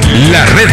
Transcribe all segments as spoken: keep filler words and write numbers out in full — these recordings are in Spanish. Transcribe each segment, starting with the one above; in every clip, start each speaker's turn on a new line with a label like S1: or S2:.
S1: La Red.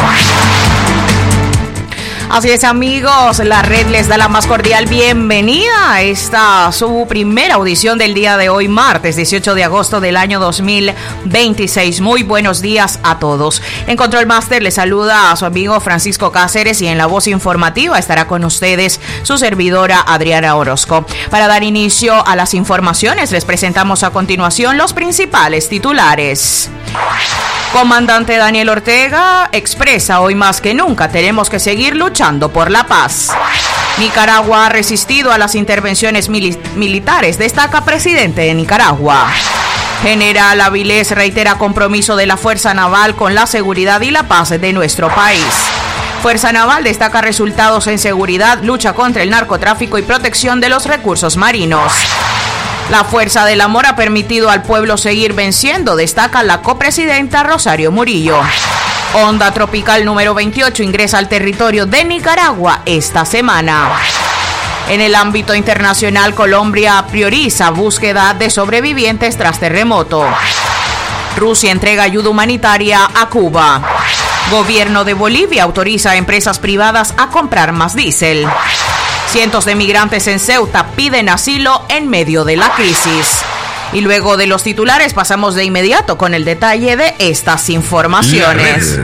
S2: Así es, amigos, la Red les da la más cordial bienvenida a esta su primera audición del día de hoy, martes dieciocho de agosto del año dos mil veintiséis. Muy buenos días a todos. En Control Master les saluda a su amigo Francisco Cáceres y en la voz informativa estará con ustedes su servidora Adriana Orozco. Para dar inicio a las informaciones, les presentamos a continuación los principales titulares. Comandante Daniel Ortega expresa: hoy más que nunca tenemos que seguir luchando por la paz. Nicaragua ha resistido a las intervenciones mili- militares, destaca presidente de Nicaragua. General Avilés reitera compromiso de la Fuerza Naval con la seguridad y la paz de nuestro país. Fuerza Naval destaca resultados en seguridad, lucha contra el narcotráfico y protección de los recursos marinos. La fuerza del amor ha permitido al pueblo seguir venciendo, destaca la copresidenta Rosario Murillo. Onda tropical número veintiocho ingresa al territorio de Nicaragua esta semana. En el ámbito internacional, Colombia prioriza búsqueda de sobrevivientes tras terremoto. Rusia entrega ayuda humanitaria a Cuba. Gobierno de Bolivia autoriza a empresas privadas a comprar más diésel. Cientos de migrantes en Ceuta piden asilo en medio de la crisis. Y luego de los titulares pasamos de inmediato con el detalle de estas informaciones.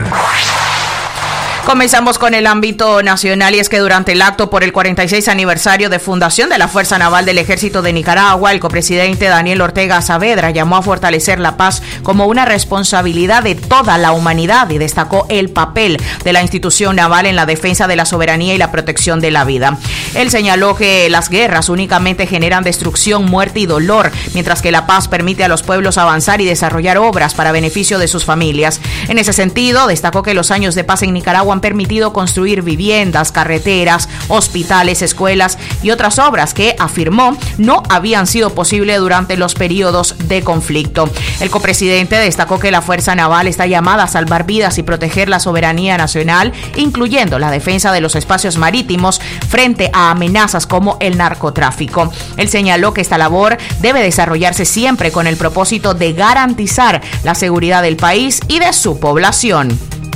S2: Comenzamos con el ámbito nacional y es que durante el acto por el cuarenta y seis aniversario de fundación de la Fuerza Naval del Ejército de Nicaragua, el copresidente Daniel Ortega Saavedra llamó a fortalecer la paz como una responsabilidad de toda la humanidad y destacó el papel de la institución naval en la defensa de la soberanía y la protección de la vida. Él señaló que las guerras únicamente generan destrucción, muerte y dolor, mientras que la paz permite a los pueblos avanzar y desarrollar obras para beneficio de sus familias. En ese sentido, destacó que los años de paz en Nicaragua han permitido construir viviendas, carreteras, hospitales, escuelas y otras obras que, afirmó, no habían sido posibles durante los periodos de conflicto. El copresidente destacó que la Fuerza Naval está llamada a salvar vidas y proteger la soberanía nacional, incluyendo la defensa de los espacios marítimos frente a amenazas como el narcotráfico. Él señaló que esta labor debe desarrollarse siempre con el propósito de garantizar la seguridad del país y de su población.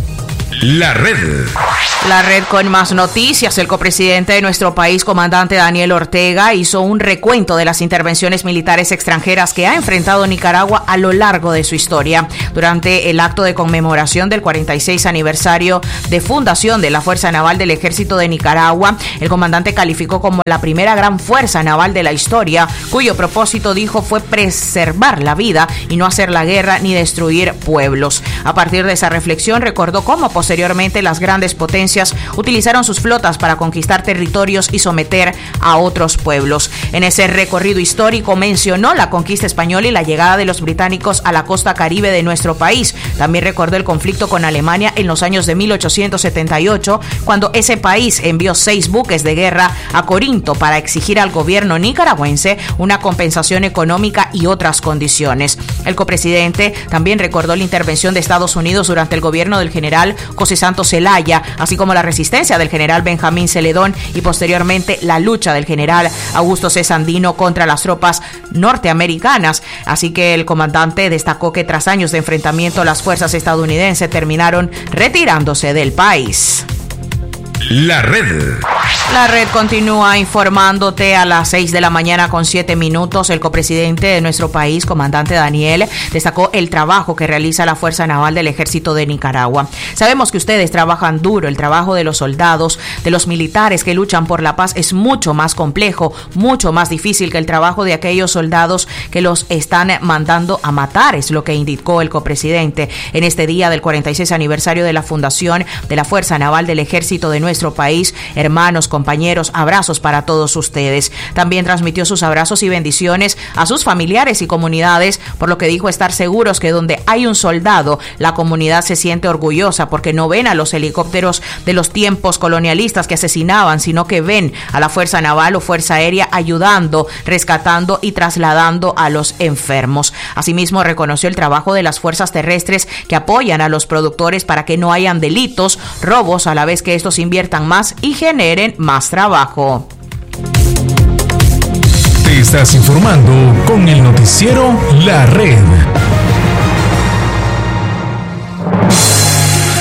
S1: La Red.
S2: La Red con más noticias. El copresidente de nuestro país, comandante Daniel Ortega, hizo un recuento de las intervenciones militares extranjeras que ha enfrentado Nicaragua a lo largo de su historia. Durante el acto de conmemoración del cuarenta y seis aniversario de fundación de la Fuerza Naval del Ejército de Nicaragua, el comandante calificó como la primera gran fuerza naval de la historia, cuyo propósito, dijo, fue preservar la vida y no hacer la guerra ni destruir pueblos. A partir de esa reflexión, recordó cómo posteriormente las grandes potencias utilizaron sus flotas para conquistar territorios y someter a otros pueblos. En ese recorrido histórico mencionó la conquista española y la llegada de los británicos a la costa caribe de nuestro país. También recordó el conflicto con Alemania en los años de mil ochocientos setenta y ocho, cuando ese país envió seis buques de guerra a Corinto para exigir al gobierno nicaragüense una compensación económica y otras condiciones. El copresidente también recordó la intervención de Estados Unidos durante el gobierno del general José Santos Zelaya, así como la resistencia del general Benjamín Celedón y posteriormente la lucha del general Augusto C. Sandino contra las tropas norteamericanas. Así que el comandante destacó que tras años de enfrentamiento las fuerzas estadounidenses terminaron retirándose del país.
S1: La Red.
S2: La Red continúa informándote a las seis de la mañana con siete minutos. El copresidente de nuestro país, comandante Daniel, destacó el trabajo que realiza la Fuerza Naval del Ejército de Nicaragua. Sabemos que ustedes trabajan duro. El trabajo de los soldados, de los militares que luchan por la paz es mucho más complejo, mucho más difícil que el trabajo de aquellos soldados que los están mandando a matar, es lo que indicó el copresidente en este día del cuarenta y seis aniversario de la fundación de la Fuerza Naval del Ejército de nuestro país. Hermanos, compañeros, abrazos para todos ustedes. También transmitió sus abrazos y bendiciones a sus familiares y comunidades, por lo que dijo estar seguros que donde hay un soldado, la comunidad se siente orgullosa porque no ven a los helicópteros de los tiempos colonialistas que asesinaban, sino que ven a la Fuerza Naval o Fuerza Aérea ayudando, rescatando y trasladando a los enfermos. Asimismo, reconoció el trabajo de las fuerzas terrestres que apoyan a los productores para que no hayan delitos, robos, a la vez que estos inviertan más y generen más trabajo.
S1: Te estás informando con el noticiero La Red.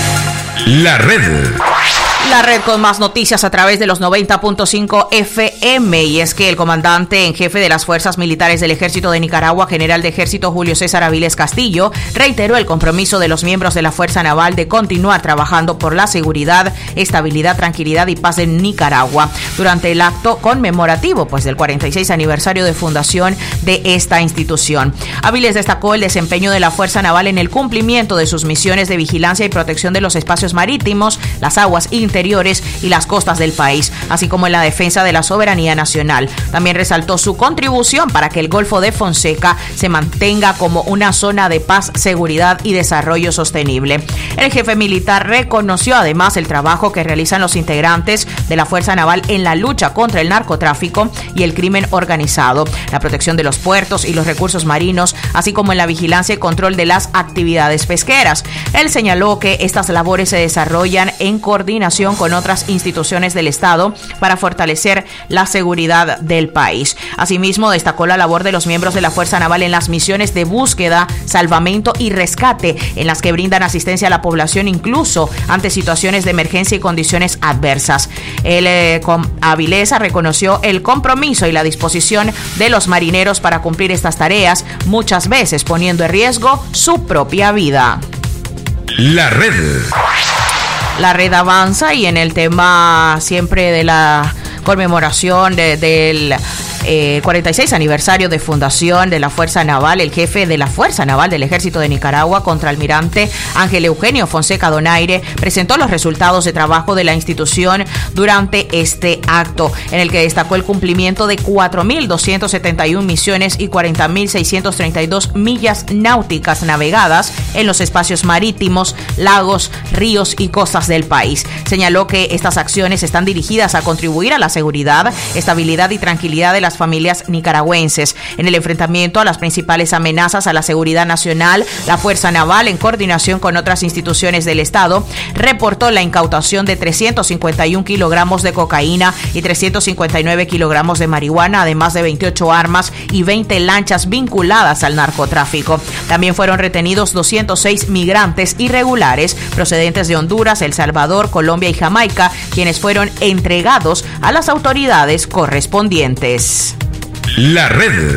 S1: La red.
S2: La red con más noticias a través de los noventa punto cinco F M, y es que el comandante en jefe de las Fuerzas Militares del Ejército de Nicaragua, general de Ejército Julio César Avilés Castillo, reiteró el compromiso de los miembros de la Fuerza Naval de continuar trabajando por la seguridad, estabilidad, tranquilidad y paz en Nicaragua durante el acto conmemorativo pues del cuarenta y seis aniversario de fundación de esta institución. Avilés destacó el desempeño de la Fuerza Naval en el cumplimiento de sus misiones de vigilancia y protección de los espacios marítimos, las aguas interiores y las costas del país, así como en la defensa de la soberanía nacional. También resaltó su contribución para que el Golfo de Fonseca se mantenga como una zona de paz, seguridad y desarrollo sostenible. El jefe militar reconoció además el trabajo que realizan los integrantes de la Fuerza Naval en la lucha contra el narcotráfico y el crimen organizado, la protección de los puertos y los recursos marinos, así como en la vigilancia y control de las actividades pesqueras. Él señaló que estas labores se desarrollan en coordinación con otras instituciones del Estado para fortalecer la seguridad del país. Asimismo, destacó la labor de los miembros de la Fuerza Naval en las misiones de búsqueda, salvamento y rescate, en las que brindan asistencia a la población incluso ante situaciones de emergencia y condiciones adversas. El eh, Avilés reconoció el compromiso y la disposición de los marineros para cumplir estas tareas, muchas veces poniendo en riesgo su propia vida.
S1: La red.
S2: La red avanza, y en el tema siempre de la conmemoración de, del eh, cuarenta y seis aniversario de fundación de la Fuerza Naval, el jefe de la Fuerza Naval del Ejército de Nicaragua, contraalmirante Ángel Eugenio Fonseca Donaire, presentó los resultados de trabajo de la institución durante este acto, en el que destacó el cumplimiento de cuatro mil doscientas setenta y una misiones y cuarenta mil seiscientas treinta y dos millas náuticas navegadas en los espacios marítimos, lagos, ríos y costas del país. Señaló que estas acciones están dirigidas a contribuir a la seguridad, estabilidad y tranquilidad de las familias nicaragüenses. En el enfrentamiento a las principales amenazas a la seguridad nacional, la Fuerza Naval, en coordinación con otras instituciones del Estado, reportó la incautación de trescientos cincuenta y un kilogramos de cocaína y trescientos cincuenta y nueve kilogramos de marihuana, además de veintiocho armas y veinte lanchas vinculadas al narcotráfico. También fueron retenidos doscientos seis migrantes irregulares procedentes de Honduras, El Salvador, Colombia y Jamaica, quienes fueron entregados a las autoridades correspondientes.
S1: La red.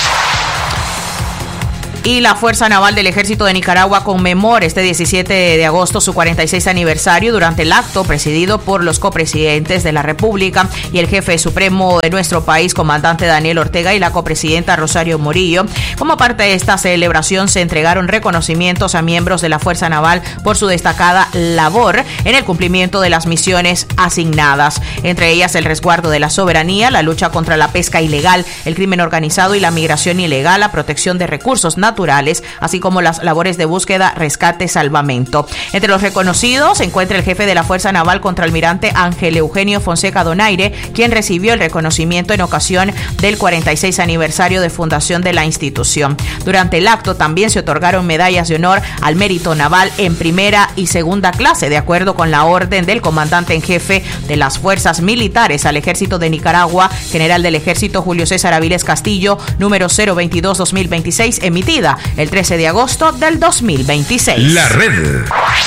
S2: Y la Fuerza Naval del Ejército de Nicaragua conmemora este diecisiete de agosto su cuarenta y seis aniversario durante el acto presidido por los copresidentes de la República y el jefe supremo de nuestro país, comandante Daniel Ortega, y la copresidenta Rosario Murillo. Como parte de esta celebración se entregaron reconocimientos a miembros de la Fuerza Naval por su destacada labor en el cumplimiento de las misiones asignadas, entre ellas el resguardo de la soberanía, la lucha contra la pesca ilegal, el crimen organizado y la migración ilegal, la protección de recursos naturales naturales, así como las labores de búsqueda, rescate, salvamento. Entre los reconocidos se encuentra el jefe de la Fuerza Naval, contraalmirante Ángel Eugenio Fonseca Donaire, quien recibió el reconocimiento en ocasión del cuarenta y seis aniversario de fundación de la institución. Durante el acto también se otorgaron medallas de honor al mérito naval en primera y segunda clase, de acuerdo con la orden del comandante en jefe de las Fuerzas Militares al Ejército de Nicaragua, general del Ejército Julio César Avilés Castillo, número cero veintidós dos mil veintiséis, emitida el trece de agosto del dos mil veintiséis.
S1: La red.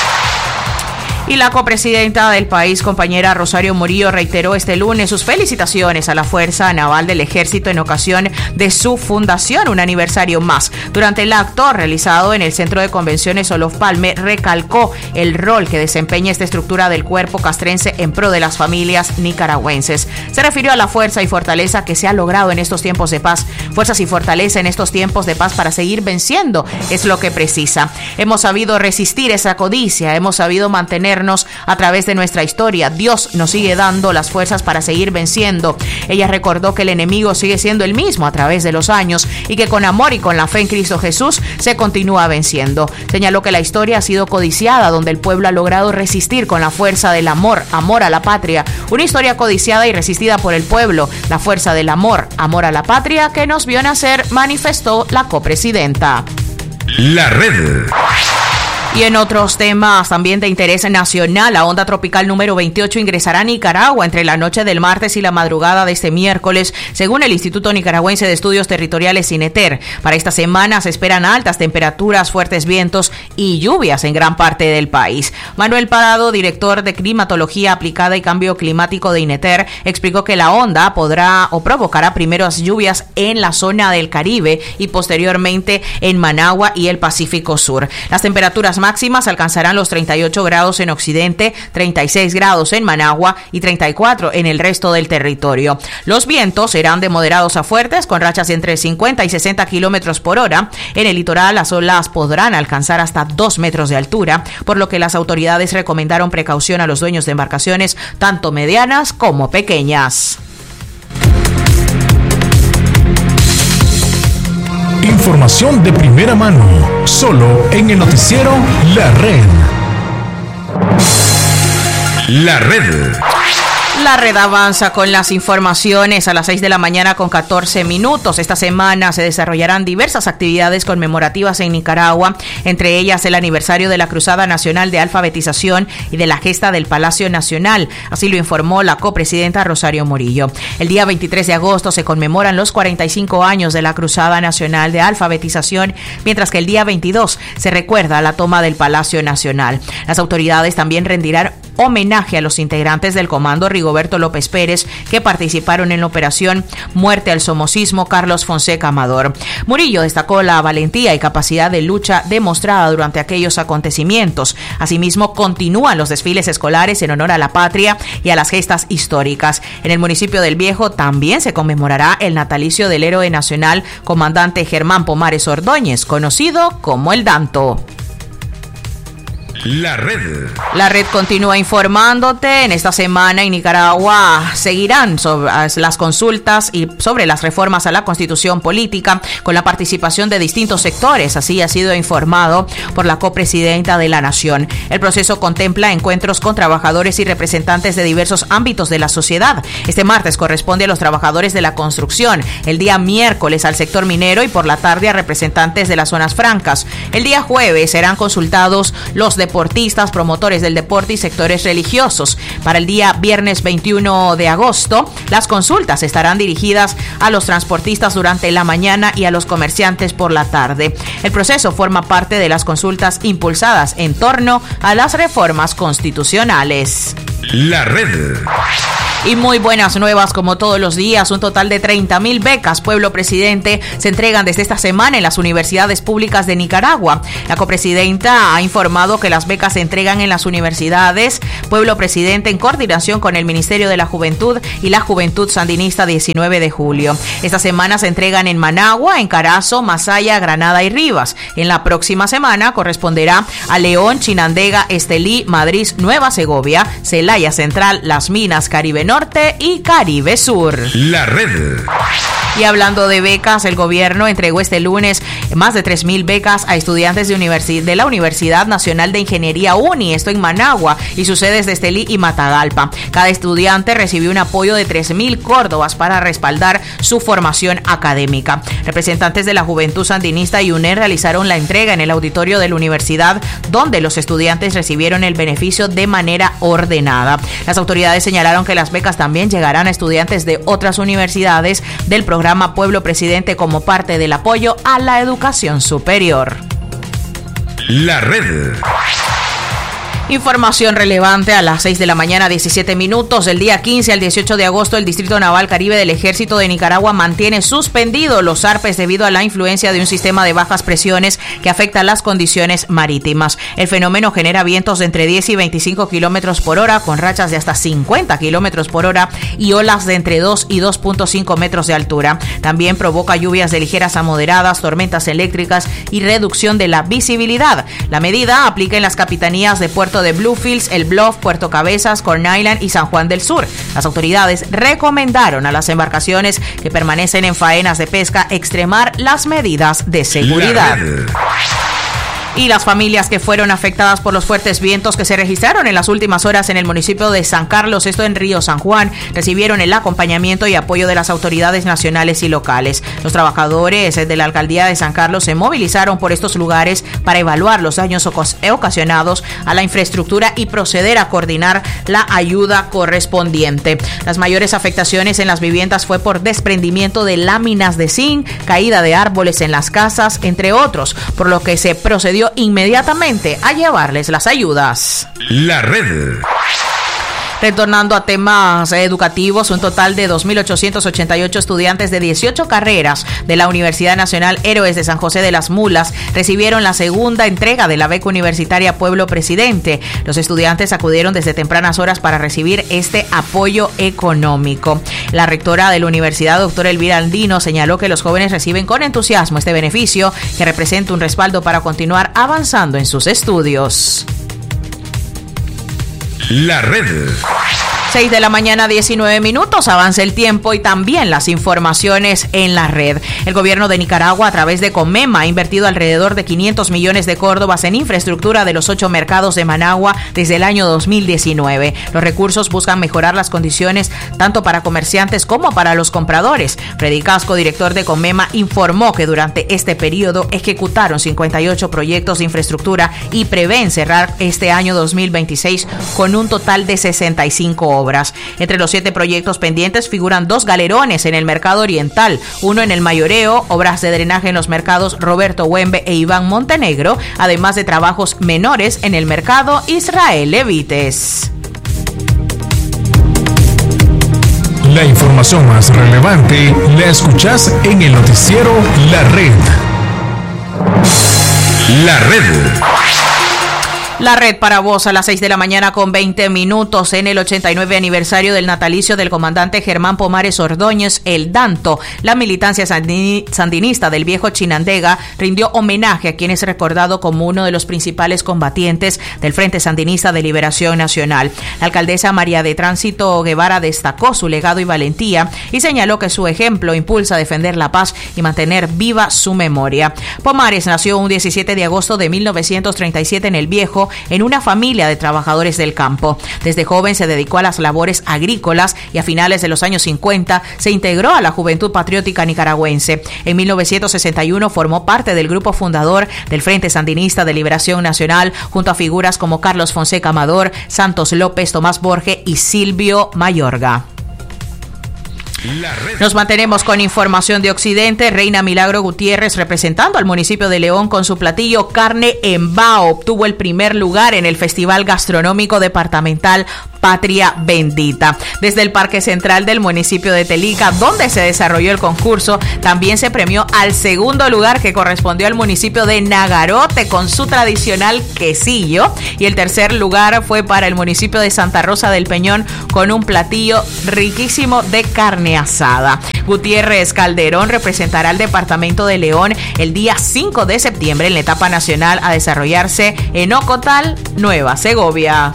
S2: Y la copresidenta del país, compañera Rosario Murillo, reiteró este lunes sus felicitaciones a la Fuerza Naval del Ejército en ocasión de su fundación, un aniversario más. Durante el acto realizado en el Centro de Convenciones Olof Palme, recalcó el rol que desempeña esta estructura del cuerpo castrense en pro de las familias nicaragüenses. Se refirió a la fuerza y fortaleza que se ha logrado en estos tiempos de paz. Fuerzas y fortaleza en estos tiempos de paz para seguir venciendo es lo que precisa. Hemos sabido resistir esa codicia, hemos sabido mantener a través de nuestra historia. Dios nos sigue dando las fuerzas para seguir venciendo. Ella recordó que el enemigo sigue siendo el mismo a través de los años y que con amor y con la fe en Cristo Jesús se continúa venciendo. Señaló que la historia ha sido codiciada, donde el pueblo ha logrado resistir con la fuerza del amor, amor a la patria. Una historia codiciada y resistida por el pueblo. La fuerza del amor, amor a la patria que nos vio nacer, manifestó la copresidenta.
S1: La red.
S2: Y en otros temas también de interés nacional, la onda tropical número veintiocho ingresará a Nicaragua entre la noche del martes y la madrugada de este miércoles, según el Instituto Nicaragüense de Estudios Territoriales INETER. Para esta semana se esperan altas temperaturas, fuertes vientos y lluvias en gran parte del país. Manuel Parado, director de Climatología Aplicada y Cambio Climático de INETER, explicó que la onda podrá o provocará primeras lluvias en la zona del Caribe y posteriormente en Managua y el Pacífico Sur. Las temperaturas máximas alcanzarán los treinta y ocho grados en Occidente, treinta y seis grados en Managua y treinta y cuatro en el resto del territorio. Los vientos serán de moderados a fuertes, con rachas entre cincuenta y sesenta kilómetros por hora. En el litoral, las olas podrán alcanzar hasta dos metros de altura, por lo que las autoridades recomendaron precaución a los dueños de embarcaciones, tanto medianas como pequeñas.
S1: Información de primera mano, solo en el noticiero La Red. La Red.
S2: La Red avanza con las informaciones a las seis de la mañana con catorce minutos. Esta semana se desarrollarán diversas actividades conmemorativas en Nicaragua, entre ellas el aniversario de la Cruzada Nacional de Alfabetización y de la gesta del Palacio Nacional. Así lo informó la copresidenta Rosario Murillo. El día veintitrés de agosto se conmemoran los cuarenta y cinco años de la Cruzada Nacional de Alfabetización, mientras que el día veintidós se recuerda la toma del Palacio Nacional. Las autoridades también rendirán homenaje a los integrantes del Comando Rigoberto López Pérez que participaron en la operación Muerte al Somocismo Carlos Fonseca Amador. Murillo destacó la valentía y capacidad de lucha demostrada durante aquellos acontecimientos. Asimismo, continúan los desfiles escolares en honor a la patria y a las gestas históricas. En el municipio del Viejo también se conmemorará el natalicio del héroe nacional comandante Germán Pomares Ordóñez, conocido como el Danto.
S1: La Red.
S2: La Red continúa informándote. En esta semana en Nicaragua seguirán sobre las consultas y sobre las reformas a la Constitución Política con la participación de distintos sectores. Así ha sido informado por la copresidenta de la Nación. El proceso contempla encuentros con trabajadores y representantes de diversos ámbitos de la sociedad. Este martes corresponde a los trabajadores de la construcción, el día miércoles al sector minero y por la tarde a representantes de las zonas francas. El día jueves serán consultados los deportistas deportistas, promotores del deporte y sectores religiosos. Para el día viernes veintiuno de agosto, las consultas estarán dirigidas a los transportistas durante la mañana y a los comerciantes por la tarde. El proceso forma parte de las consultas impulsadas en torno a las reformas constitucionales.
S1: La Red.
S2: Y muy buenas nuevas como todos los días. Un total de treinta mil becas Pueblo Presidente se entregan desde esta semana en las universidades públicas de Nicaragua. La copresidenta ha informado que las becas se entregan en las universidades Pueblo Presidente en coordinación con el Ministerio de la Juventud y la Juventud Sandinista diecinueve de julio. Esta semana se entregan en Managua, en Carazo, Masaya, Granada y Rivas. En la próxima semana corresponderá a León, Chinandega, Estelí, Madrid, Nueva Segovia, Celaya Central, Las Minas, Caribe Norte Norte y Caribe Sur.
S1: La Red.
S2: Y hablando de becas, el gobierno entregó este lunes más de tres mil becas a estudiantes de, universi- de la Universidad Nacional de Ingeniería UNI, esto en Managua, y sus sedes de Estelí y Matagalpa. Cada estudiante recibió un apoyo de tres mil córdobas para respaldar su formación académica. Representantes de la Juventud Sandinista y UNED realizaron la entrega en el auditorio de la universidad, donde los estudiantes recibieron el beneficio de manera ordenada. Las autoridades señalaron que las becas también llegarán a estudiantes de otras universidades del programa Pueblo Presidente como parte del apoyo a la educación superior.
S1: La Red.
S2: Información relevante a las seis de la mañana, diecisiete minutos. Del día quince al dieciocho de agosto, el Distrito Naval Caribe del Ejército de Nicaragua mantiene suspendidos los arpes debido a la influencia de un sistema de bajas presiones que afecta las condiciones marítimas. El fenómeno genera vientos de entre diez y veinticinco kilómetros por hora, con rachas de hasta cincuenta kilómetros por hora y olas de entre dos y dos punto cinco metros de altura. También provoca lluvias de ligeras a moderadas, tormentas eléctricas y reducción de la visibilidad. La medida aplica en las capitanías de Puerto de Bluefields, El Bluff, Puerto Cabezas, Corn Island y San Juan del Sur. Las autoridades recomendaron a las embarcaciones que permanecen en faenas de pesca extremar las medidas de seguridad. Y las familias que fueron afectadas por los fuertes vientos que se registraron en las últimas horas en el municipio de San Carlos, esto en Río San Juan, recibieron el acompañamiento y apoyo de las autoridades nacionales y locales. Los trabajadores de la alcaldía de San Carlos se movilizaron por estos lugares para evaluar los daños ocasionados a la infraestructura y proceder a coordinar la ayuda correspondiente. Las mayores afectaciones en las viviendas fue por desprendimiento de láminas de zinc, caída de árboles en las casas, entre otros, por lo que se procedió inmediatamente a llevarles las ayudas.
S1: La red.
S2: Retornando a temas educativos, un total de dos mil ochocientos ochenta y ocho estudiantes de dieciocho carreras de la Universidad Nacional Héroes de San José de las Mulas recibieron la segunda entrega de la beca universitaria Pueblo Presidente. Los estudiantes acudieron desde tempranas horas para recibir este apoyo económico. La rectora de la universidad, doctora Elvira Andino, señaló que los jóvenes reciben con entusiasmo este beneficio que representa un respaldo para continuar avanzando en sus estudios.
S1: La red.
S2: seis de la mañana, diecinueve minutos, avanza el tiempo y también las informaciones en la red. El gobierno de Nicaragua, a través de Comema, ha invertido alrededor de quinientos millones de córdobas en infraestructura de los ocho mercados de Managua desde el año dos mil diecinueve. Los recursos buscan mejorar las condiciones tanto para comerciantes como para los compradores. Freddy Casco, director de Comema, informó que durante este periodo ejecutaron cincuenta y ocho proyectos de infraestructura y prevén cerrar este año dos mil veintiséis con un total de sesenta y cinco obras. Entre los siete proyectos pendientes figuran dos galerones en el mercado oriental, uno en el Mayoreo, obras de drenaje en los mercados Roberto Huembe e Iván Montenegro, además de trabajos menores en el mercado Israel Levites.
S1: La información más relevante la escuchás en el noticiero La Red. La Red.
S2: La red para vos a las seis de la mañana con veinte minutos en el ochenta y nueve aniversario del natalicio del comandante Germán Pomares Ordóñez, el Danto. La militancia sandinista del viejo Chinandega rindió homenaje a quien es recordado como uno de los principales combatientes del Frente Sandinista de Liberación Nacional. La alcaldesa María de Tránsito Guevara destacó su legado y valentía y señaló que su ejemplo impulsa a defender la paz y mantener viva su memoria. Pomares nació un diecisiete de agosto de mil novecientos treinta y siete en el Viejo, en una familia de trabajadores del campo. Desde joven se dedicó a las labores agrícolas y a finales de los años cincuenta se integró a la Juventud Patriótica Nicaragüense. En mil novecientos sesenta y uno formó parte del grupo fundador del Frente Sandinista de Liberación Nacional junto a figuras como Carlos Fonseca Amador, Santos López, Tomás Borge y Silvio Mayorga. Nos mantenemos con información de Occidente. Reina Milagro Gutiérrez, representando al municipio de León con su platillo Carne en Bao, obtuvo el primer lugar en el Festival Gastronómico Departamental Patria Bendita. Desde el Parque Central del municipio de Telica, donde se desarrolló el concurso, también se premió al segundo lugar, que correspondió al municipio de Nagarote con su tradicional quesillo, y el tercer lugar fue para el municipio de Santa Rosa del Peñón con un platillo riquísimo de carne asada. Gutiérrez Calderón representará al departamento de León el día cinco de septiembre en la etapa nacional a desarrollarse en Ocotal, Nueva Segovia.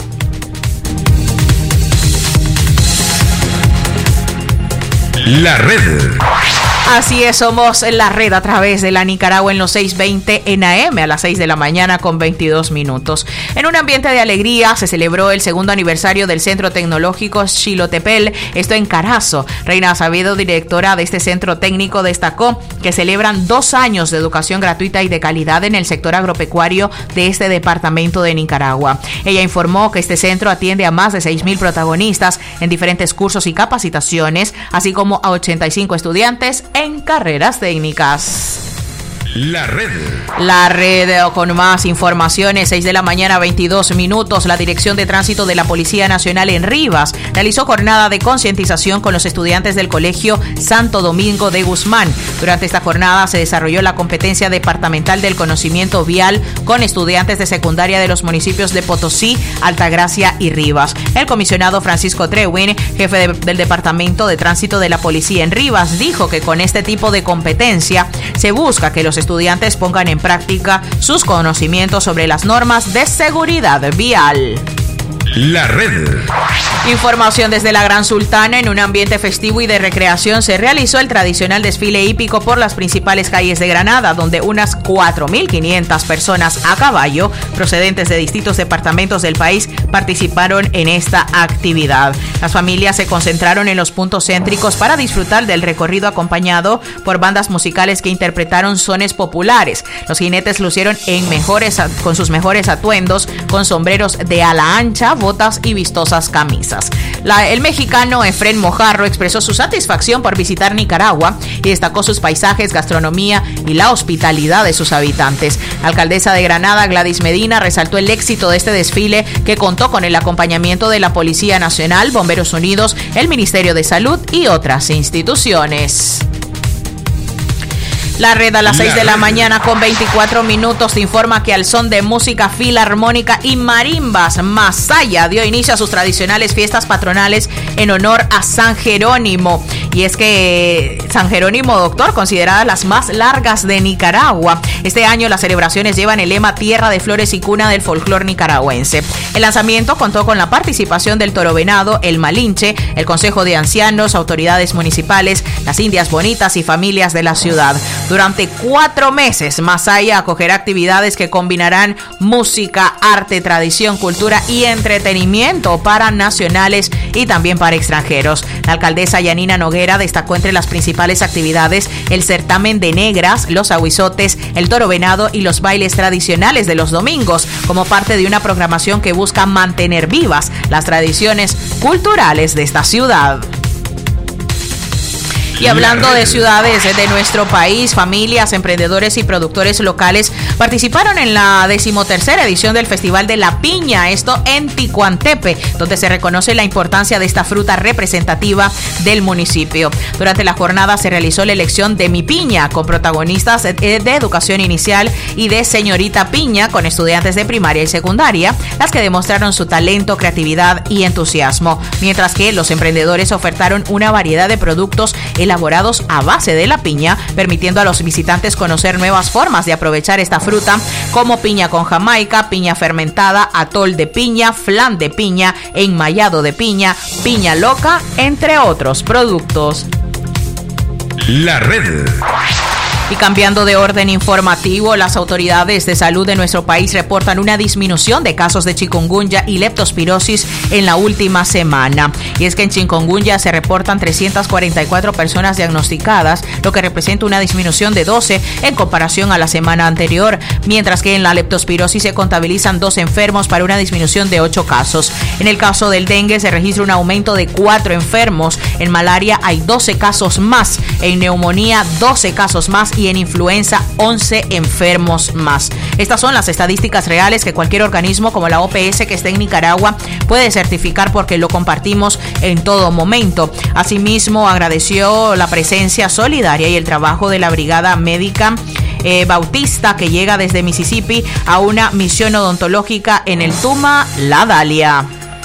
S1: La red.
S2: Así es, somos la red a través de la Nicaragua en los seiscientos veinte en A M a las seis de la mañana con veintidós minutos. En un ambiente de alegría se celebró el segundo aniversario del Centro Tecnológico Xilotepel, esto en Carazo. Reina Sabido, directora de este centro técnico, destacó que celebran dos años de educación gratuita y de calidad en el sector agropecuario de este departamento de Nicaragua. Ella informó que este centro atiende a más de seis mil protagonistas en diferentes cursos y capacitaciones, así como a ochenta y cinco estudiantes en carreras técnicas.
S1: La red.
S2: La red con más informaciones, seis de la mañana, veintidós minutos. La Dirección de Tránsito de la Policía Nacional en Rivas realizó jornada de concientización con los estudiantes del Colegio Santo Domingo de Guzmán. Durante esta jornada se desarrolló la competencia departamental del conocimiento vial con estudiantes de secundaria de los municipios de Potosí, Altagracia y Rivas. El comisionado Francisco Trewin, jefe de, del Departamento de Tránsito de la Policía en Rivas, dijo que con este tipo de competencia se busca que los estudiantes pongan en práctica sus conocimientos sobre las normas de seguridad vial.
S1: La Red.
S2: Información desde la Gran Sultana. En un ambiente festivo y de recreación se realizó el tradicional desfile hípico por las principales calles de Granada, donde unas cuatro mil quinientas personas a caballo procedentes de distintos departamentos del país participaron en esta actividad. Las familias se concentraron en los puntos céntricos para disfrutar del recorrido acompañado por bandas musicales que interpretaron sones populares. Los jinetes lucieron en mejores, con sus mejores atuendos, con sombreros de ala ancha, botas y vistosas camisas. La, el mexicano Efrén Mojarro expresó su satisfacción por visitar Nicaragua y destacó sus paisajes, gastronomía y la hospitalidad de sus habitantes. La alcaldesa de Granada, Gladys Medina, resaltó el éxito de este desfile que contó con el acompañamiento de la Policía Nacional, Bomberos Unidos, el Ministerio de Salud y otras instituciones. La Red a las seis de la mañana con veinticuatro minutos te informa que al son de música filarmónica y marimbas, Masaya dio inicio a sus tradicionales fiestas patronales en honor a San Jerónimo. Y es que San Jerónimo Doctor, consideradas las más largas de Nicaragua. Este año las celebraciones llevan el lema Tierra de Flores y Cuna del Folclor Nicaragüense. El lanzamiento contó con la participación del Toro Venado, el Malinche, el Consejo de Ancianos, autoridades municipales, las Indias Bonitas y familias de la ciudad. Durante cuatro meses, Masaya acogerá actividades que combinarán música, arte, tradición, cultura y entretenimiento para nacionales y también para extranjeros. La alcaldesa Yanina Noguera destacó entre las principales actividades el certamen de negras, los aguizotes, el toro venado y los bailes tradicionales de los domingos, como parte de una programación que busca mantener vivas las tradiciones culturales de esta ciudad. Y hablando de ciudades de nuestro país, familias, emprendedores y productores locales participaron en la decimotercera edición del Festival de la Piña, esto en Ticuantepe, donde se reconoce la importancia de esta fruta representativa del municipio. Durante la jornada se realizó la elección de Mi Piña, con protagonistas de educación inicial y de Señorita Piña, con estudiantes de primaria y secundaria, las que demostraron su talento, creatividad y entusiasmo, mientras que los emprendedores ofertaron una variedad de productos elaborados a base de la piña, permitiendo a los visitantes conocer nuevas formas de aprovechar esta fruta, como piña con jamaica, piña fermentada, atol de piña, flan de piña, enmayado de piña, piña loca, entre otros productos.
S1: La Red.
S2: Y cambiando de orden informativo, las autoridades de salud de nuestro país reportan una disminución de casos de chikungunya y leptospirosis en la última semana. Y es que en chikungunya se reportan trescientas cuarenta y cuatro personas diagnosticadas, lo que representa una disminución de doce en comparación a la semana anterior, mientras que en la leptospirosis se contabilizan dos enfermos para una disminución de ocho casos. En el caso del dengue se registra un aumento de cuatro enfermos. En malaria hay doce casos más, en neumonía doce casos más y en influenza once enfermos más. Estas son las estadísticas reales que cualquier organismo como la O P S que esté en Nicaragua puede certificar, porque lo compartimos en todo momento. Asimismo, agradeció la presencia solidaria y el trabajo de la Brigada Médica eh, Bautista, que llega desde Mississippi a una misión odontológica en el Tuma La Dalia.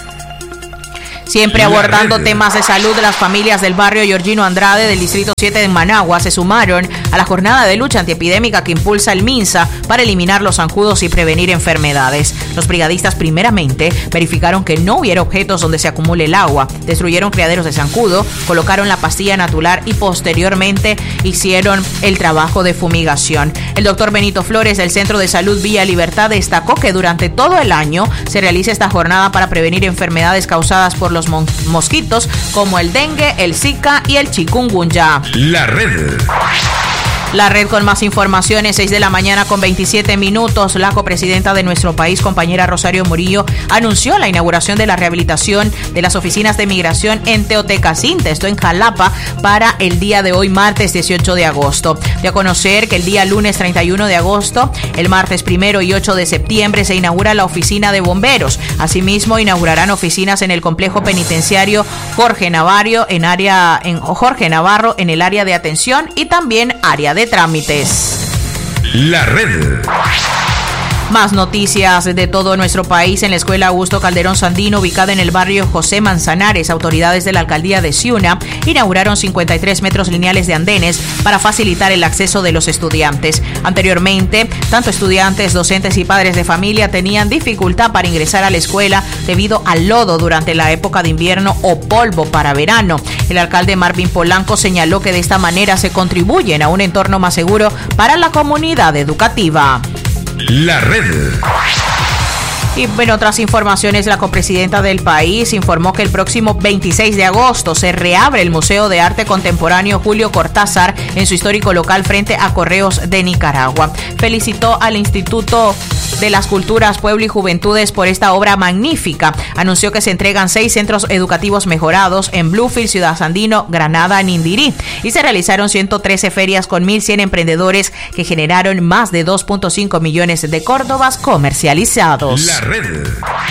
S2: Siempre abordando temas de salud, las familias del barrio Georgino Andrade del distrito siete de Managua se sumaron a la jornada de lucha antiepidémica que impulsa el MINSA para eliminar los zancudos y prevenir enfermedades. Los brigadistas primeramente verificaron que no hubiera objetos donde se acumule el agua, destruyeron criaderos de zancudo, colocaron la pastilla natural y posteriormente hicieron el trabajo de fumigación. El doctor Benito Flores del Centro de Salud Villa Libertad destacó que durante todo el año se realiza esta jornada para prevenir enfermedades causadas por los mosquitos como el dengue, el zika y el chikungunya.
S1: La Red.
S2: La Red con más informaciones, seis de la mañana con veintisiete minutos. La copresidenta de nuestro país, compañera Rosario Murillo, anunció la inauguración de la rehabilitación de las oficinas de migración en Teotecacinte, esto en Jalapa, para el día de hoy, martes dieciocho de agosto. De a conocer que el día lunes treinta y uno de agosto, el martes primero y ocho de septiembre se inaugura la oficina de bomberos. Asimismo, inaugurarán oficinas en el complejo penitenciario Jorge Navarro en área en Jorge Navarro en el área de atención y también área de trámites.
S1: La Red.
S2: Más noticias de todo nuestro país. En la escuela Augusto Calderón Sandino, ubicada en el barrio José Manzanares, autoridades de la alcaldía de Ciuna inauguraron cincuenta y tres metros lineales de andenes para facilitar el acceso de los estudiantes. Anteriormente, tanto estudiantes, docentes y padres de familia tenían dificultad para ingresar a la escuela debido al lodo durante la época de invierno o polvo para verano. El alcalde Marvin Polanco señaló que de esta manera se contribuyen a un entorno más seguro para la comunidad educativa.
S1: La red.
S2: Y en otras informaciones, la copresidenta del país informó que el próximo veintiséis de agosto se reabre el Museo de Arte Contemporáneo Julio Cortázar en su histórico local frente a Correos de Nicaragua. Felicitó al Instituto de las Culturas, Pueblo y Juventudes por esta obra magnífica. Anunció que se entregan seis centros educativos mejorados en Bluefield, Ciudad Sandino, Granada, Nindirí, y se realizaron ciento trece ferias con mil cien emprendedores que generaron más de dos punto cinco millones de córdobas comercializados.
S1: La red.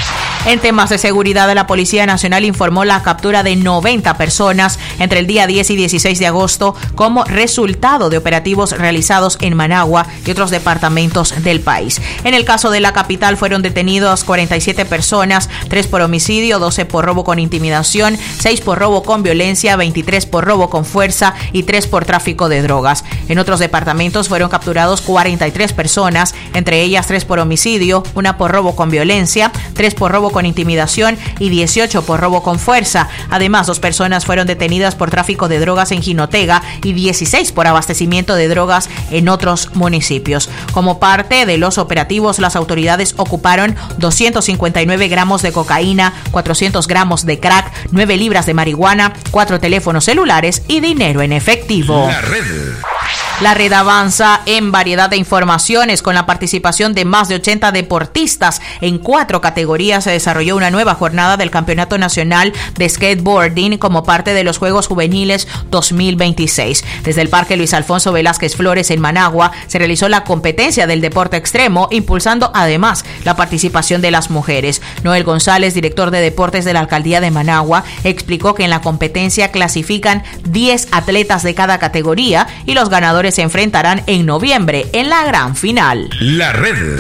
S2: En temas de seguridad, la Policía Nacional informó la captura de noventa personas entre el día diez y dieciséis de agosto como resultado de operativos realizados en Managua y otros departamentos del país. En el caso de la capital fueron detenidos cuarenta y siete personas, tres por homicidio, doce por robo con intimidación, seis por robo con violencia, veintitrés por robo con fuerza y tres por tráfico de drogas. En otros departamentos fueron capturados cuarenta y tres personas, entre ellas tres por homicidio, una por robo con violencia, tres por robo con intimidación y dieciocho por robo con fuerza. Además, dos personas fueron detenidas por tráfico de drogas en Jinotega y dieciséis por abastecimiento de drogas en otros municipios. Como parte de los operativos, las autoridades ocuparon doscientos cincuenta y nueve gramos de cocaína, cuatrocientos gramos de crack, nueve libras de marihuana, cuatro teléfonos celulares y dinero en efectivo.
S1: La red.
S2: La red avanza en variedad de informaciones con la participación de más de ochenta deportistas en cuatro categorías. Se desarrolló una nueva jornada del Campeonato Nacional de Skateboarding como parte de los Juegos Juveniles dos mil veintiséis. Desde el Parque Luis Alfonso Velázquez Flores en Managua se realizó la competencia del deporte extremo, impulsando además la participación de las mujeres. Noel González, director de deportes de la Alcaldía de Managua, explicó que en la competencia clasifican diez atletas de cada categoría y los ganadores se enfrentarán en noviembre en la gran final.
S1: La red.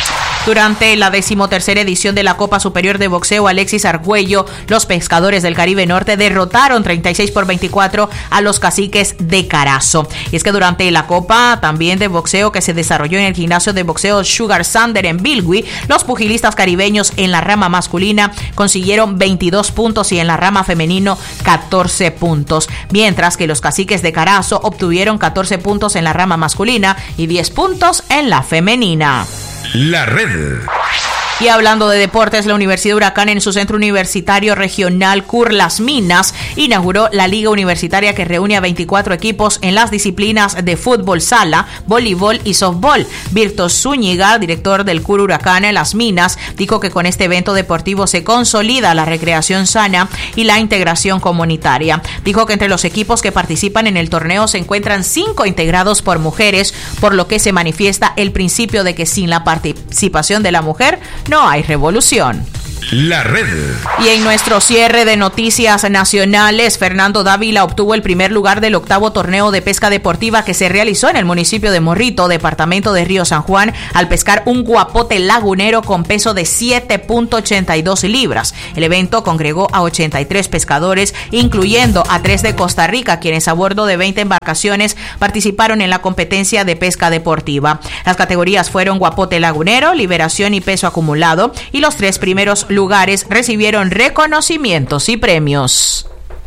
S2: Durante la decimotercera edición de la Copa Superior de Boxeo Alexis Argüello, los pescadores del Caribe Norte derrotaron treinta y seis por veinticuatro a los caciques de Carazo. Y es que durante la Copa también de boxeo que se desarrolló en el gimnasio de boxeo Sugar Sander en Bilwi, los pugilistas caribeños en la rama masculina consiguieron veintidós puntos y en la rama femenino catorce puntos, mientras que los caciques de Carazo obtuvieron catorce puntos en la rama masculina y diez puntos en la femenina.
S1: La red.
S2: Y hablando de deportes, la Universidad Huracán en su centro universitario regional C U R Las Minas inauguró la Liga Universitaria que reúne a veinticuatro equipos en las disciplinas de fútbol sala, voleibol y softball. Virtus Zúñiga, director del C U R Huracán en Las Minas, dijo que con este evento deportivo se consolida la recreación sana y la integración comunitaria. Dijo que entre los equipos que participan en el torneo se encuentran cinco integrados por mujeres, por lo que se manifiesta el principio de que sin la participación de la mujer no hay revolución.
S1: La red.
S2: Y en nuestro cierre de noticias nacionales, Fernando Dávila obtuvo el primer lugar del octavo torneo de pesca deportiva que se realizó en el municipio de Morrito, departamento de Río San Juan, al pescar un guapote lagunero con peso de siete punto ochenta y dos libras. El evento congregó a ochenta y tres pescadores, incluyendo a tres de Costa Rica, quienes a bordo de veinte embarcaciones participaron en la competencia de pesca deportiva. Las categorías fueron guapote lagunero, liberación y peso acumulado, y los tres primeros lugares recibieron reconocimientos y premios.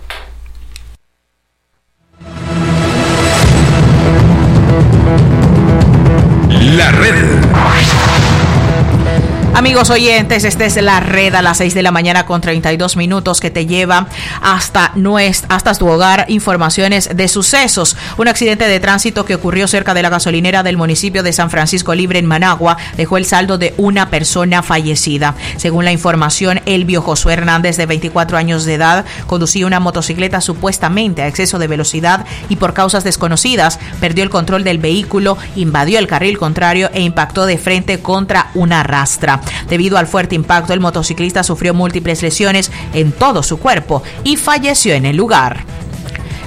S1: La red.
S2: Amigos oyentes, esta es la red a las seis de la mañana con treinta y dos minutos que te lleva hasta, nuestra, hasta tu hogar. Informaciones de sucesos. Un accidente de tránsito que ocurrió cerca de la gasolinera del municipio de San Francisco Libre en Managua dejó el saldo de una persona fallecida. Según la información, Elvio Josué Hernández, de veinticuatro años de edad, conducía una motocicleta supuestamente a exceso de velocidad y por causas desconocidas perdió el control del vehículo, invadió el carril contrario e impactó de frente contra una rastra. Debido al fuerte impacto, el motociclista sufrió múltiples lesiones en todo su cuerpo y falleció en el lugar.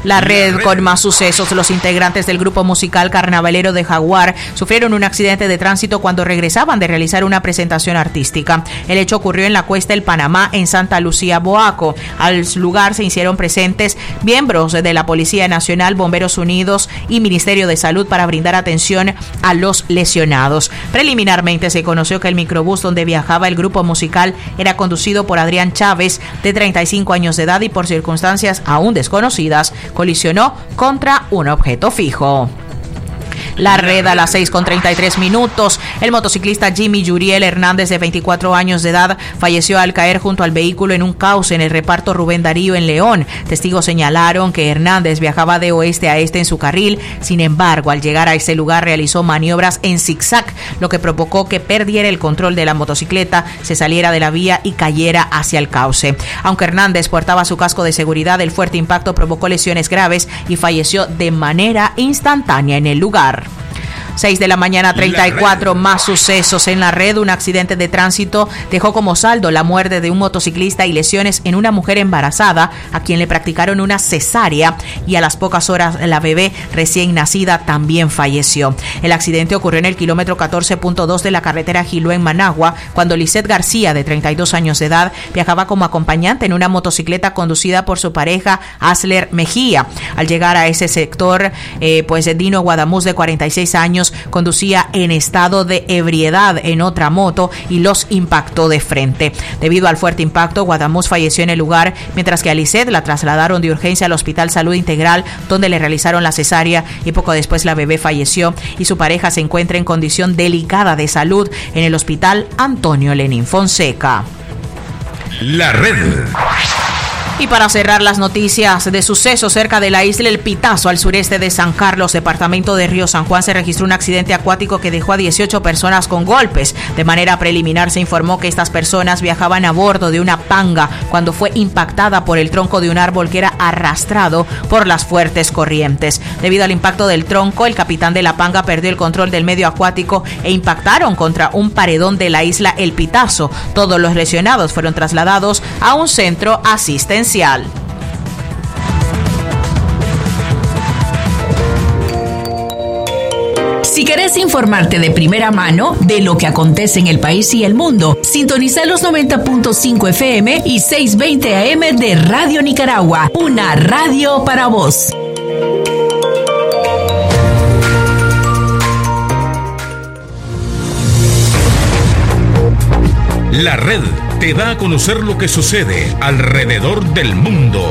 S2: La red con más sucesos. Los integrantes del grupo musical Carnavalero de Jaguar sufrieron un accidente de tránsito cuando regresaban de realizar una presentación artística. El hecho ocurrió en la Cuesta El Panamá, en Santa Lucía, Boaco. Al lugar se hicieron presentes miembros de la Policía Nacional, Bomberos Unidos y Ministerio de Salud para brindar atención a los lesionados. Preliminarmente se conoció que el microbús donde viajaba el grupo musical era conducido por Adrián Chávez, de treinta y cinco años de edad, y por circunstancias aún desconocidas colisionó contra un objeto fijo. La red a las seis con treinta y tres minutos. El motociclista Jimmy Yuriel Hernández, de veinticuatro años de edad, falleció al caer junto al vehículo en un cauce en el reparto Rubén Darío en León. Testigos señalaron que Hernández viajaba de oeste a este en su carril. Sin embargo, al llegar a ese lugar realizó maniobras en zigzag, lo que provocó que perdiera el control de la motocicleta, se saliera de la vía y cayera hacia el cauce. Aunque Hernández portaba su casco de seguridad, el fuerte impacto provocó lesiones graves y falleció de manera instantánea en el lugar. seis de la mañana, treinta y cuatro, más sucesos en la red. Un accidente de tránsito dejó como saldo la muerte de un motociclista y lesiones en una mujer embarazada a quien le practicaron una cesárea, y a las pocas horas la bebé recién nacida también falleció. El accidente ocurrió en el kilómetro catorce punto dos de la carretera Giló en Managua, cuando Lisette García, de treinta y dos años de edad, viajaba como acompañante en una motocicleta conducida por su pareja Asler Mejía. Al llegar a ese sector, eh, pues Dino Guadamuz, de cuarenta y seis años, conducía en estado de ebriedad en otra moto y los impactó de frente. Debido al fuerte impacto, Guadamuz falleció en el lugar, mientras que a Lisette la trasladaron de urgencia al Hospital Salud Integral, donde le realizaron la cesárea, y poco después la bebé falleció y su pareja se encuentra en condición delicada de salud en el Hospital Antonio Lenín Fonseca.
S1: La red.
S2: Y para cerrar las noticias de sucesos cerca de la isla El Pitazo, al sureste de San Carlos, departamento de Río San Juan, se registró un accidente acuático que dejó a dieciocho personas con golpes. De manera preliminar se informó que estas personas viajaban a bordo de una panga cuando fue impactada por el tronco de un árbol que era arrastrado por las fuertes corrientes. Debido al impacto del tronco, el capitán de la panga perdió el control del medio acuático e impactaron contra un paredón de la isla El Pitazo. Todos los lesionados fueron trasladados a un centro asistencial.
S3: Si querés informarte de primera mano de lo que acontece en el país y el mundo, sintoniza los noventa punto cinco F M y seiscientos veinte A M de Radio Nicaragua, una radio para vos.
S1: La red te da a conocer lo que sucede alrededor del mundo.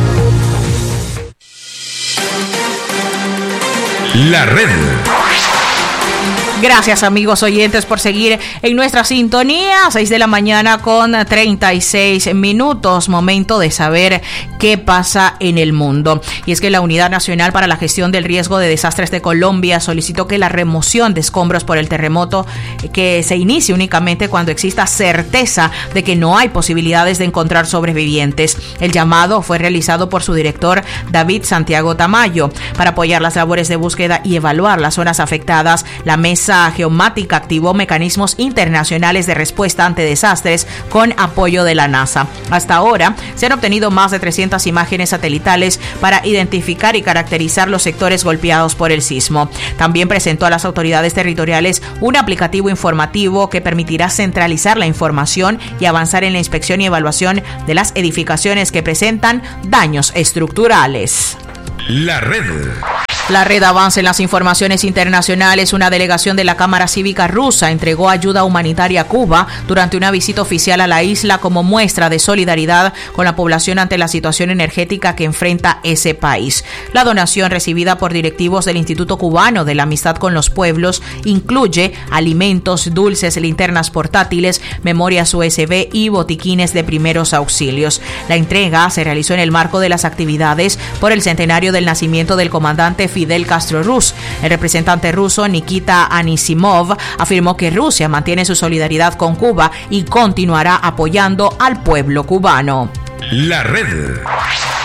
S1: La red.
S2: Gracias, amigos oyentes, por seguir en nuestra sintonía. seis de la mañana con treinta y seis minutos. Momento de saber qué pasa en el mundo. Y es que la Unidad Nacional para la Gestión del Riesgo de Desastres de Colombia solicitó que la remoción de escombros por el terremoto que se inicie únicamente cuando exista certeza de que no hay posibilidades de encontrar sobrevivientes. El llamado fue realizado por su director, David Santiago Tamayo. Para apoyar las labores de búsqueda y evaluar las zonas afectadas, la mesa geomática activó mecanismos internacionales de respuesta ante desastres con apoyo de la NASA. Hasta ahora se han obtenido más de trescientas imágenes satelitales para identificar y caracterizar los sectores golpeados por el sismo. También presentó a las autoridades territoriales un aplicativo informativo que permitirá centralizar la información y avanzar en la inspección y evaluación de las edificaciones que presentan daños estructurales.
S1: La red.
S2: La red avanza en las informaciones internacionales. Una delegación de la Cámara Cívica rusa entregó ayuda humanitaria a Cuba durante una visita oficial a la isla como muestra de solidaridad con la población ante la situación energética que enfrenta ese país. La donación, recibida por directivos del Instituto Cubano de la Amistad con los Pueblos, incluye alimentos, dulces, linternas portátiles, memorias U S B y botiquines de primeros auxilios. La entrega se realizó en el marco de las actividades por el centenario del nacimiento del comandante Fidel Castro Ruz. El representante ruso Nikita Anisimov afirmó que Rusia mantiene su solidaridad con Cuba y continuará apoyando al pueblo cubano.
S1: La red.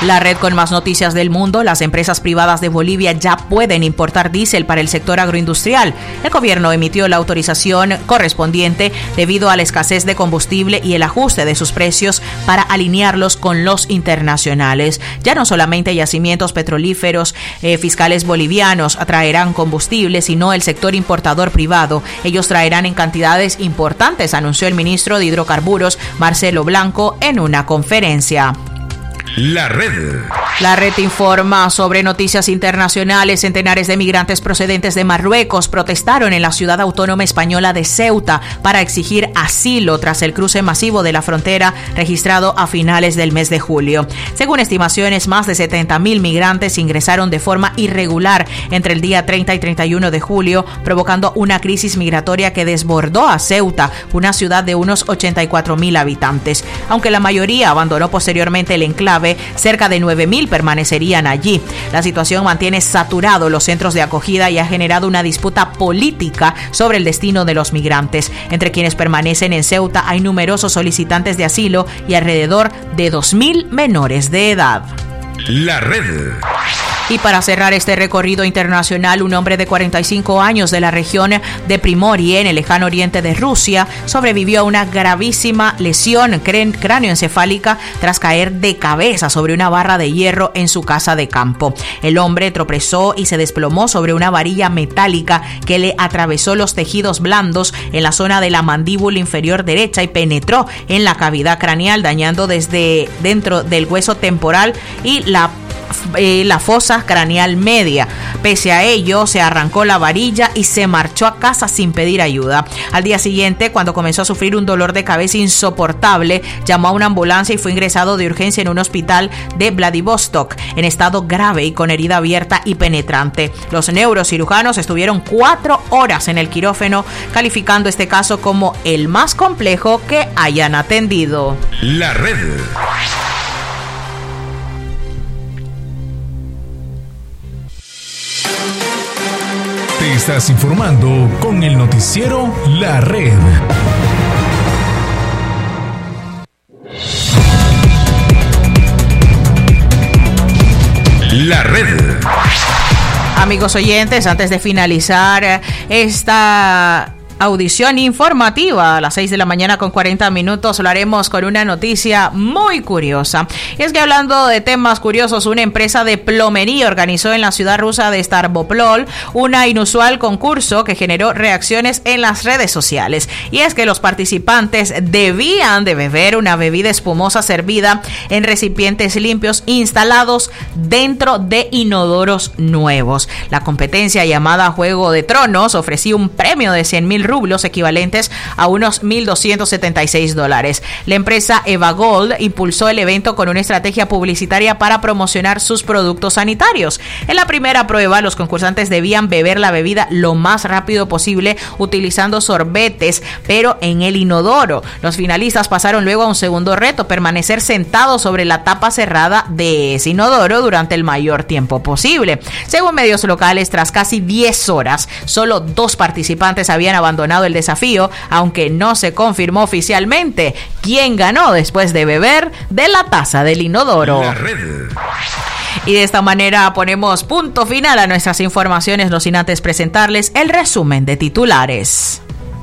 S2: La red con más noticias del mundo. Las empresas privadas de Bolivia ya pueden importar diésel para el sector agroindustrial. El gobierno emitió la autorización correspondiente debido a la escasez de combustible y el ajuste de sus precios para alinearlos con los internacionales. Ya no solamente yacimientos petrolíferos eh, fiscales bolivianos traerán combustible, sino el sector importador privado. Ellos traerán en cantidades importantes, anunció el ministro de Hidrocarburos, Marcelo Blanco, en una conferencia.
S1: La red.
S2: La red informa sobre noticias internacionales. Centenares de migrantes procedentes de Marruecos protestaron en la ciudad autónoma española de Ceuta para exigir asilo tras el cruce masivo de la frontera registrado a finales del mes de julio. Según estimaciones, más de setenta mil migrantes ingresaron de forma irregular entre el día treinta y treinta y uno de julio, provocando una crisis migratoria que desbordó a Ceuta, una ciudad de unos ochenta y cuatro mil habitantes. Aunque la mayoría abandonó posteriormente el enclave, cerca de nueve mil permanecerían allí. La situación mantiene saturados los centros de acogida y ha generado una disputa política sobre el destino de los migrantes. Entre quienes permanecen en Ceuta hay numerosos solicitantes de asilo y alrededor de dos mil menores de edad.
S1: La red.
S2: Y para cerrar este recorrido internacional, un hombre de cuarenta y cinco años de la región de Primorie, en el lejano oriente de Rusia, sobrevivió a una gravísima lesión cráneoencefálica tras caer de cabeza sobre una barra de hierro en su casa de campo. El hombre tropezó y se desplomó sobre una varilla metálica que le atravesó los tejidos blandos en la zona de la mandíbula inferior derecha y penetró en la cavidad craneal, dañando desde dentro del hueso temporal y la Eh, la fosa craneal media. Pese a ello, se arrancó la varilla y se marchó a casa sin pedir ayuda. Al día siguiente, cuando comenzó a sufrir un dolor de cabeza insoportable, llamó a una ambulancia y fue ingresado de urgencia en un hospital de Vladivostok en estado grave y con herida abierta y penetrante. Los neurocirujanos estuvieron cuatro horas en el quirófano, calificando este caso como el más complejo que hayan atendido.
S1: La red. Te estás informando con el noticiero La Red. La red.
S2: Amigos oyentes, antes de finalizar esta audición informativa a las seis de la mañana con cuarenta minutos, lo haremos con una noticia muy curiosa. Y es que, hablando de temas curiosos, una empresa de plomería organizó en la ciudad rusa de Stavropol una inusual concurso que generó reacciones en las redes sociales. Y es que los participantes debían de beber una bebida espumosa servida en recipientes limpios instalados dentro de inodoros nuevos. La competencia, llamada Juego de Tronos, ofrecía un premio de cien mil rublos, equivalentes a unos mil doscientos setenta y seis dólares. La empresa Eva Gold impulsó el evento con una estrategia publicitaria para promocionar sus productos sanitarios. En la primera prueba, los concursantes debían beber la bebida lo más rápido posible utilizando sorbetes, pero en el inodoro. Los finalistas pasaron luego a un segundo reto: permanecer sentados sobre la tapa cerrada de ese inodoro durante el mayor tiempo posible. Según medios locales, tras casi diez horas, solo dos participantes habían abandonado el desafío, aunque no se confirmó oficialmente quién ganó después de beber de la taza del inodoro.
S1: La red.
S2: Y de esta manera ponemos punto final a nuestras informaciones, no sin antes presentarles el resumen de titulares.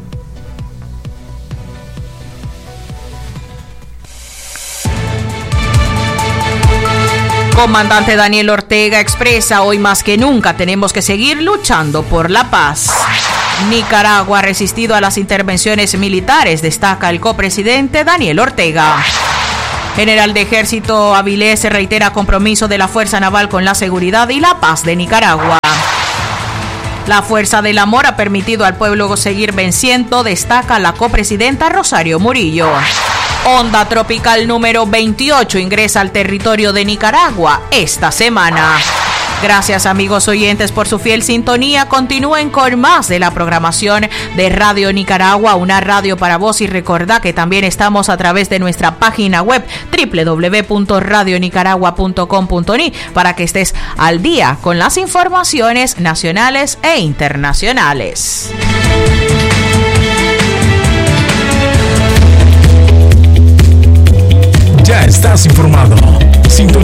S2: Comandante Daniel Ortega expresa: hoy más que nunca tenemos que seguir luchando por la paz. Nicaragua ha resistido a las intervenciones militares, destaca el copresidente Daniel Ortega. General de Ejército Avilés reitera compromiso de la Fuerza Naval con la seguridad y la paz de Nicaragua. La fuerza del amor ha permitido al pueblo seguir venciendo, destaca la copresidenta Rosario Murillo. Onda tropical número veintiocho ingresa al territorio de Nicaragua esta semana. Gracias, amigos oyentes, por su fiel sintonía. Continúen con más de la programación de Radio Nicaragua, una radio para vos, y recordá que también estamos a través de nuestra página web doble u doble u doble u punto radio nicaragua punto com punto ni para que estés al día con las informaciones nacionales e internacionales.
S1: Ya estás informado.